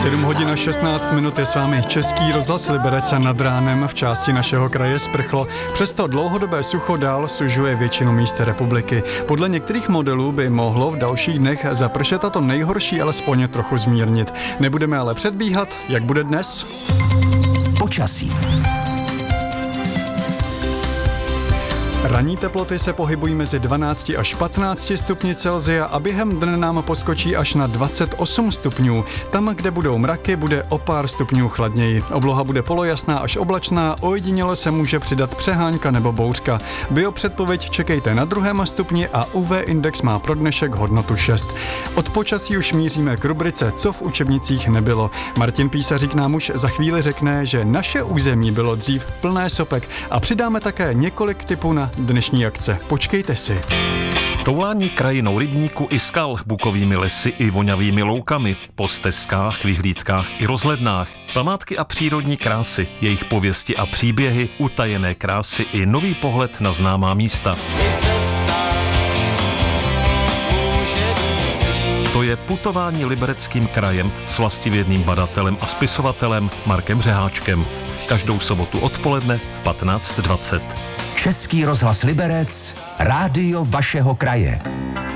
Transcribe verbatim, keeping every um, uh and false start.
sedm hodin a šestnáct minut je s vámi Český rozhlas Liberec a nad ránem v části našeho kraje sprchlo. Přesto dlouhodobé sucho dál sužuje většinu míst republiky. Podle některých modelů by mohlo v dalších dnech zapršet a to nejhorší alespoň trochu zmírnit. Nebudeme ale předbíhat, jak bude dnes. Počasí. Ranní teploty se pohybují mezi dvanácti až patnácti stupni Celsia a během dne nám poskočí až na dvacet osm stupňů. Tam, kde budou mraky, bude o pár stupňů chladněji. Obloha bude polojasná až oblačná, ojediněle se může přidat přehánka nebo bouřka. Biopředpověď čekejte na druhém stupni a U V index má pro dnešek hodnotu šest. Od počasí už míříme k rubrice Co v učebnicích nebylo. Martin Písařík nám už za chvíli řekne, že naše území bylo dřív plné sopek a přidáme také několik tipů na dnešní akce. Počkejte si. Toulání krajinou rybníku i skal, bukovými lesy i vonavými loukami, po stezkách, vyhlídkách i rozhlednách, památky a přírodní krásy, jejich pověsti a příběhy, utajené krásy i nový pohled na známá místa. To je putování Libereckým krajem s vlastivědným badatelem a spisovatelem Markem Řeháčkem. Každou sobotu odpoledne v patnáct dvacet. Český rozhlas Liberec, rádio vašeho kraje.